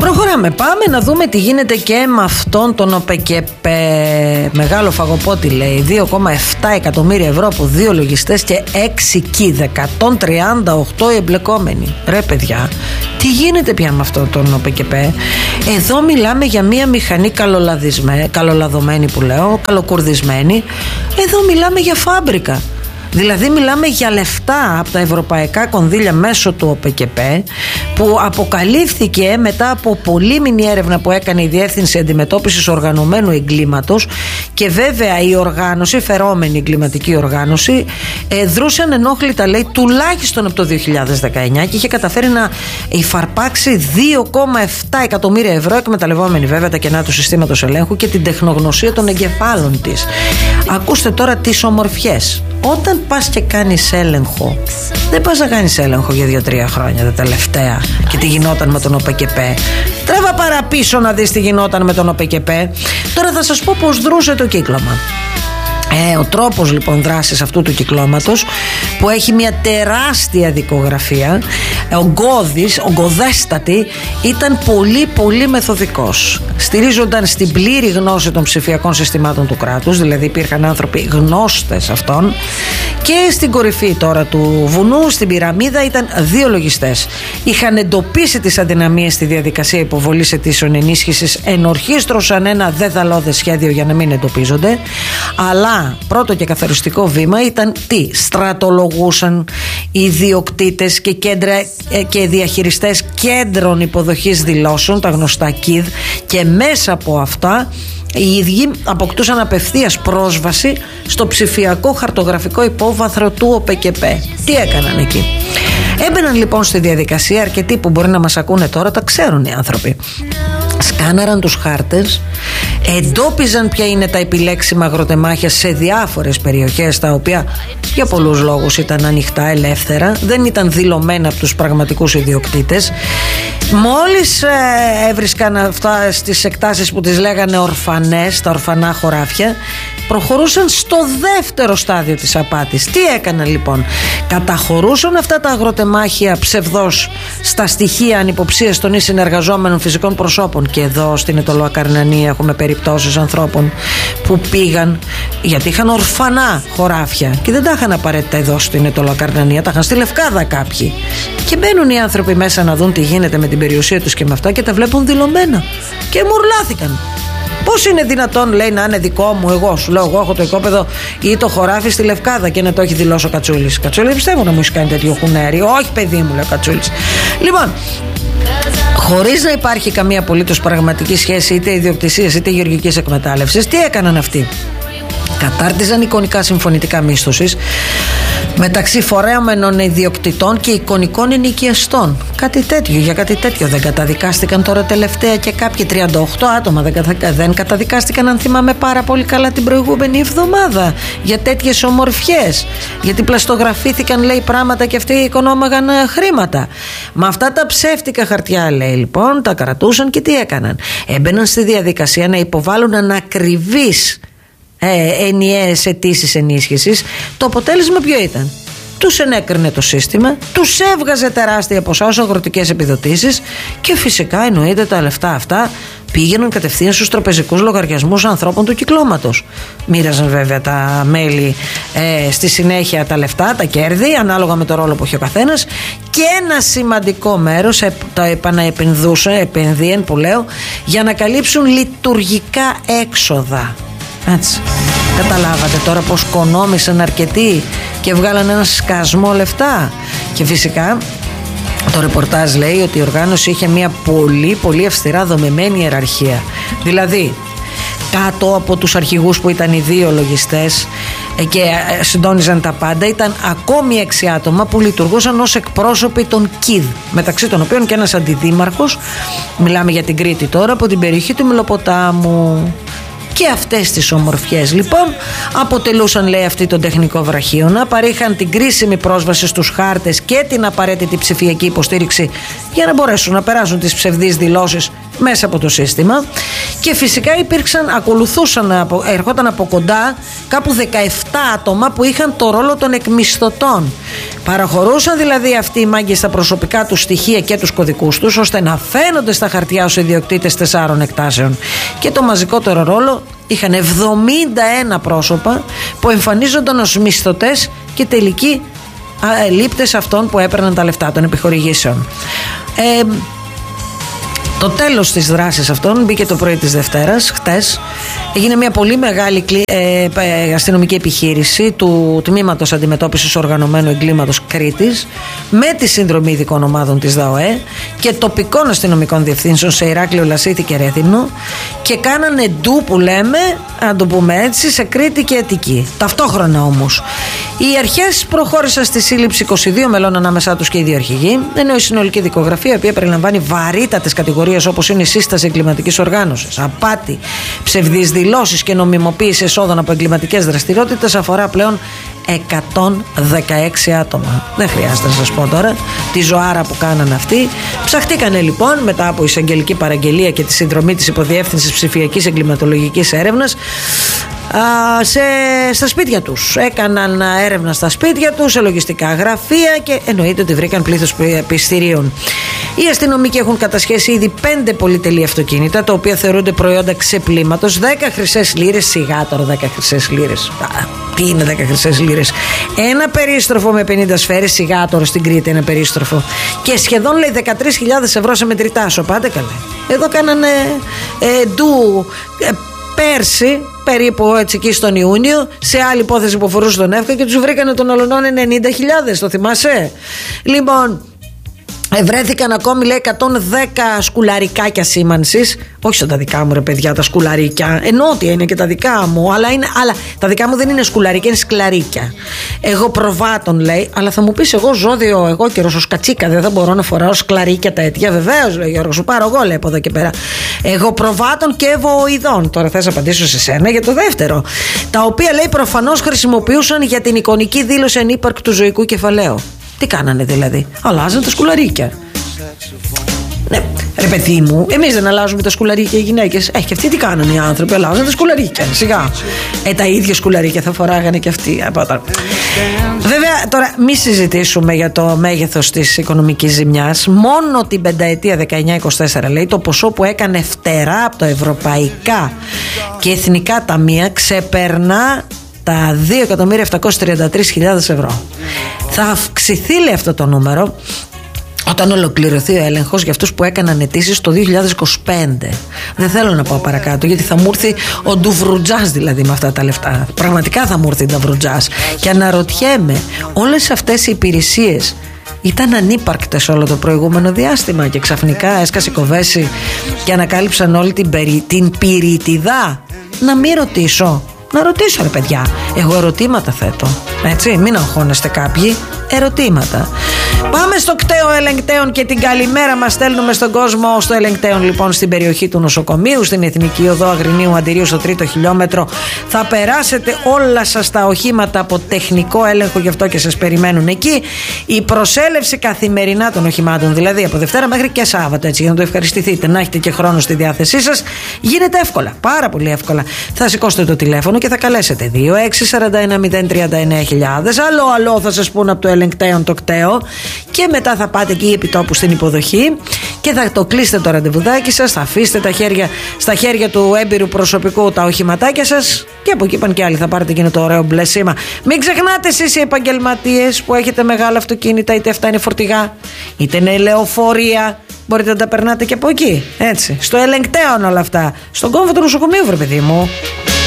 Προχωράμε, πάμε να δούμε τι γίνεται και με αυτόν τον ΟΠΕΚΕΠΕ. Μεγάλο φαγοπότη λέει, 2,7 εκατομμύρια ευρώ από 2 λογιστές και 6 ΚΙΔ, 138 εμπλεκόμενοι. Ρε παιδιά, τι γίνεται πια με αυτόν τον ΟΠΕΚΕΠΕ? Εδώ μιλάμε για μία μηχανή καλολαδωμένη που λέω, καλοκουρδισμένη. Εδώ μιλάμε για φάμπρικα. Δηλαδή μιλάμε για λεφτά από τα ευρωπαϊκά κονδύλια μέσω του ΟΠΕΚΕΠΕ, που αποκαλύφθηκε μετά από πολύμηνη έρευνα που έκανε η Διεύθυνση Αντιμετώπισης Οργανωμένου Εγκλήματος, και βέβαια η οργάνωση, η φερόμενη εγκληματική οργάνωση, δρούσε ανενόχλητα λέει τουλάχιστον από το 2019 και είχε καταφέρει να υφαρπάξει 2,7 εκατομμύρια ευρώ, εκμεταλλευόμενη βέβαια τα κενά του συστήματος ελέγχου και την τεχνογνωσία των εγκεφάλων της. Ακούστε τώρα τις ομορφιές. Όταν πας και κάνεις έλεγχο, δεν πας να κάνεις έλεγχο για 2-3 χρόνια τα τελευταία και τι γινόταν με τον ΟΠΕΚΕΠΕ. Τρέβα παραπίσω να δεις τι γινόταν με τον ΟΠΕΚΕΠΕ. Τώρα θα σας πω πως δρούσε το κύκλωμα. Ο τρόπος λοιπόν δράσης αυτού του κυκλώματος, που έχει μια τεράστια δικογραφία, ογκοδέστατη, ήταν πολύ πολύ μεθοδικός. Στηρίζονταν στην πλήρη γνώση των ψηφιακών συστημάτων του κράτους, δηλαδή υπήρχαν άνθρωποι γνώστες αυτών, και στην κορυφή τώρα του βουνού, στην πυραμίδα, ήταν 2 λογιστές. Είχαν εντοπίσει τις αδυναμίες στη διαδικασία υποβολής αιτήσεων ενίσχυσης, ενορχίστρωσαν ένα δεδαλώδες σχέδιο για να μην εντοπίζονται, αλλά πρώτο και καθοριστικό βήμα ήταν τι? Στρατολογούσαν οι ιδιοκτήτες και διαχειριστές κέντρων υποδοχής δηλώσεων, τα γνωστά ΚΙΔ, και μέσα από αυτά οι ίδιοι αποκτούσαν απευθείας πρόσβαση στο ψηφιακό χαρτογραφικό υπόβαθρο του ΟΠΕΚΕΠΕ. Τι έκαναν εκεί? Έμπαιναν λοιπόν στη διαδικασία, αρκετοί που μπορεί να μας ακούνε τώρα τα ξέρουν οι άνθρωποι. Σκάναραν τους χάρτες, εντόπιζαν ποια είναι τα επιλέξιμα αγροτεμάχια σε διάφορες περιοχές, τα οποία για πολλούς λόγους ήταν ανοιχτά, ελεύθερα, δεν ήταν δηλωμένα από τους πραγματικούς ιδιοκτήτες. Μόλις έβρισκαν αυτά στις εκτάσεις που τις λέγανε ορφανές, τα ορφανά χωράφια, προχωρούσαν στο δεύτερο στάδιο της απάτης. Τι έκαναν λοιπόν? Καταχωρούσαν αυτά τα αγροτεμάχια ψευδώς στα στοιχεία ανυποψίας των ή συνεργαζόμενων φυσικών προσώπων. Και εδώ στην Αιτωλοακαρνανία έχουμε περιπτώσεις ανθρώπων που πήγαν γιατί είχαν ορφανά χωράφια και δεν τα είχαν απαραίτητα εδώ στην Αιτωλοακαρνανία, τα είχαν στη Λευκάδα κάποιοι. Και μπαίνουν οι άνθρωποι μέσα να δουν τι γίνεται με την περιουσία τους και με αυτά, και τα βλέπουν δηλωμένα και μουρλάθηκαν. Πώς είναι δυνατόν, λέει, να είναι δικό μου? Εγώ σου λέω, εγώ έχω το οικόπεδο ή το χωράφι στη Λευκάδα και να το έχει δηλώσει ο Κατσούλης. Κατσούλη, δεν πιστεύω να μου έχει κάνει τέτοιο χουνέρι. Όχι, παιδί μου, λέει ο Κατσούλης. Λοιπόν, χωρίς να υπάρχει καμία απολύτως πραγματική σχέση είτε ιδιοκτησίας είτε γεωργικής εκμετάλλευσης, τι έκαναν αυτοί? Κατάρτιζαν εικονικά συμφωνητικά μίσθωσης μεταξύ φορέαμενων ιδιοκτητών και εικονικών ενοικιαστών. Για κάτι τέτοιο δεν καταδικάστηκαν τώρα τελευταία και κάποιοι 38 άτομα δεν καταδικάστηκαν, αν θυμάμαι πάρα πολύ καλά, την προηγούμενη εβδομάδα για τέτοιες ομορφιές, γιατί πλαστογραφήθηκαν, λέει, πράγματα και αυτοί οικονόμαγαν χρήματα. Με αυτά τα ψεύτικα χαρτιά, λέει, λοιπόν, τα κρατούσαν και τι έκαναν? Έμπαιναν στη διαδικασία να υποβάλουν ανακριβείς ενιαίες αιτήσεις ενίσχυσης. Το αποτέλεσμα ποιο ήταν? Τους ενέκρινε το σύστημα, τους έβγαζε τεράστια ποσά ως αγροτικές επιδοτήσεις και φυσικά εννοείται τα λεφτά αυτά πήγαιναν κατευθείαν στους τραπεζικούς λογαριασμούς ανθρώπων του κυκλώματος. Μοίραζαν βέβαια τα μέλη στη συνέχεια τα λεφτά, τα κέρδη, ανάλογα με το ρόλο που είχε ο καθένας, και ένα σημαντικό μέρος το επενδύαν που λέω, για να καλύψουν λειτουργικά έξοδα. Έτσι. Καταλάβατε τώρα πως κονόμησαν αρκετοί και βγάλαν ένα σκασμό λεφτά? Και φυσικά το ρεπορτάζ λέει ότι η οργάνωση είχε μια πολύ πολύ αυστηρά δομημένη ιεραρχία. Δηλαδή κάτω από τους αρχηγούς που ήταν οι 2 λογιστές και συντόνιζαν τα πάντα, ήταν ακόμη 6 άτομα που λειτουργούσαν ως εκπρόσωποι των ΚΙΔ, μεταξύ των οποίων και ένας αντιδήμαρχος, μιλάμε για την Κρήτη τώρα, από την περιοχή του Μελοποτάμου. Και αυτές τις ομορφιές λοιπόν αποτελούσαν, λέει, αυτή τον τεχνικό βραχίωνα, παρήχαν την κρίσιμη πρόσβαση στους χάρτες και την απαραίτητη ψηφιακή υποστήριξη για να μπορέσουν να περάσουν τις ψευδείς δηλώσεις μέσα από το σύστημα. Και φυσικά ερχόταν από κοντά κάπου 17 άτομα που είχαν το ρόλο των εκμισθωτών. Παραχωρούσαν δηλαδή αυτοί οι μάγκες τα προσωπικά τους στοιχεία και τους κωδικούς τους, ώστε να φαίνονται στα χαρτιά ως ιδιοκτήτες 4 εκτάσεων. Και το μαζικότερο ρόλο είχαν 71 πρόσωπα που εμφανίζονταν ως μισθωτές και τελικοί λήπτες αυτών που έπαιρναν τα λεφτά των επιχορηγήσεων. Το τέλος της δράσης αυτών μπήκε το πρωί της Δευτέρας, χτες. Έγινε μια πολύ μεγάλη αστυνομική επιχείρηση του Τμήματος Αντιμετώπισης Οργανωμένου Εγκλήματος Κρήτης, με τη συνδρομή ειδικών ομάδων της ΔΑΟΕ και τοπικών αστυνομικών διευθύνσεων σε Ηράκλειο, Λασίθι και Ρέθυμνο, και κάνανε ντου, που λέμε, να το πούμε έτσι, σε Κρήτη και Αττική. Ταυτόχρονα όμως οι αρχές προχώρησαν στη σύλληψη 22 μελών, ανάμεσά τους και οι δύο αρχηγοί, ενώ η συνολική δικογραφία, η οποία περιλαμβάνει βαρύτατες κατηγορίες όπως είναι η σύσταση εγκληματικής οργάνωσης, απάτη, ψευδείς δηλώσεις και νομιμοποίηση εσόδων από εγκληματικές δραστηριότητες, αφορά πλέον 116 άτομα. Δεν χρειάζεται να σας πω τώρα τη ζωάρα που κάνανε αυτοί. Ψαχτήκανε λοιπόν μετά από εισαγγελική παραγγελία και τη συνδρομή της Υποδιεύθυνσης Ψηφιακής Εγκληματολογικής Έρευνας στα σπίτια τους. Έκαναν έρευνα στα σπίτια τους, σε λογιστικά γραφεία, και εννοείται ότι βρήκαν πλήθος πιστηρίων. Οι αστυνομικοί έχουν κατασχέσει ήδη 5 πολυτελή αυτοκίνητα, τα οποία θεωρούνται προϊόντα ξεπλήματος, 10 χρυσές λίρες, σιγά τώρα 10 χρυσές λίρες. Τι είναι 10 χρυσές λίρες? Ένα περίστροφο με 50 σφαίρες, σιγά τώρα στην Κρήτη ένα περίστροφο. Και σχεδόν, λέει, 13.000 ευρώ σε μετρητάσο. Πάτε καλέ. Εδώ κάνανε ντου πέρσι, περίπου έτσι εκεί στον Ιούνιο, σε άλλη υπόθεση που αφορούσε τον ΕΦΚΑ, και τους βρήκανε των αλωνών 90.000. Το θυμάσαι? Λοιπόν, βρέθηκαν ακόμη, λέει, 110 σκουλαρικάκια σήμανσης. Όχι σαν τα δικά μου, ρε παιδιά, τα σκουλαρίκια. Ενώ ότι είναι και τα δικά μου, αλλά τα δικά μου δεν είναι σκουλαρίκια, είναι σκλαρίκια. Εγώ προβάτων, λέει, αλλά θα μου πεις, εγώ ζώδιο, εγώ και ρωσοσκατσίκα, δεν θα μπορώ να φοράω σκλαρίκια τα αίτια. Βεβαίως, λέει Γιώργο, σου πάρω εγώ, λέει, από εδώ και πέρα. Εγώ προβάτων και ευωοειδών. Τώρα θες να απαντήσω σε σένα για το δεύτερο. Τα οποία, λέει, προφανώς χρησιμοποιούσαν για την εικονική δήλωση ανύπαρκτου ζωικού κεφαλαίου. Τι κάνανε δηλαδή? Αλλάζαν τα σκουλαρίκια. Ναι, ρε παιδί μου, εμείς δεν αλλάζουμε τα σκουλαρίκια οι γυναίκες? Και αυτοί τι κάνανε οι άνθρωποι? Αλλάζαν τα σκουλαρίκια, σιγά. Τα ίδια σκουλαρίκια θα φοράγανε και αυτοί. Βέβαια, τώρα μη συζητήσουμε για το μέγεθος της οικονομικής ζημιάς. Μόνο την πενταετία 19-24, λέει, το ποσό που έκανε φτερά από τα ευρωπαϊκά και εθνικά ταμεία ξεπερνά τα 2.733.000 ευρώ. Θα αυξηθεί, λέει, αυτό το νούμερο όταν ολοκληρωθεί ο έλεγχος για αυτούς που έκαναν αιτήσεις το 2025. Δεν θέλω να πάω παρακάτω, γιατί θα μου έρθει ο ντουβρουτζάς, δηλαδή, με αυτά τα λεφτά. Πραγματικά θα μου έρθει ο ντουβρουτζάς. Και αναρωτιέμαι, όλες αυτές οι υπηρεσίες ήταν ανύπαρκτες όλο το προηγούμενο διάστημα και ξαφνικά έσκασε κοβέση και ανακάλυψαν όλη την πυρίτιδα? Να μην ρωτήσω. Να ρωτήσω, ρε παιδιά. Εγώ ερωτήματα θέτω. Έτσι, μην αγχώνεστε κάποιοι. Ερωτήματα. Πάμε στο κτέο Ελεγκτέων και την καλημέρα μας στέλνουμε στον κόσμο. Στο Ελεγκτέων, λοιπόν, στην περιοχή του νοσοκομείου, στην Εθνική Οδό Αγρινίου Αντιρίου, στο 3ο χιλιόμετρο. Θα περάσετε όλα σας τα οχήματα από τεχνικό έλεγχο, γι' αυτό και σας περιμένουν εκεί. Η προσέλευση καθημερινά των οχημάτων, δηλαδή από Δευτέρα μέχρι και Σάββατο, έτσι, για να το ευχαριστηθείτε, να έχετε και χρόνο στη διάθεσή σας, γίνεται εύκολα, πάρα πολύ εύκολα. Θα σηκώσετε το τηλέφωνο και θα καλέσετε 2641-039.000. Αλλό, θα σας πούνε από το Ελεγκτέων το κτέο. Και μετά θα πάτε εκεί επί τόπου στην υποδοχή και θα το κλείσετε το ραντεβουδάκι σας, θα αφήσετε στα χέρια του έμπειρου προσωπικού τα οχηματάκια σας, και από εκεί πάνε και άλλοι, θα πάρετε εκείνο το ωραίο μπλε σήμα. Μην ξεχνάτε εσείς οι επαγγελματίες που έχετε μεγάλα αυτοκίνητα, είτε αυτά είναι φορτηγά είτε είναι λεωφορεία, μπορείτε να τα περνάτε και από εκεί, έτσι, στο Ελεγκτέων όλα αυτά, στον κόμβο του νοσοκομείου, βρε παιδί μου.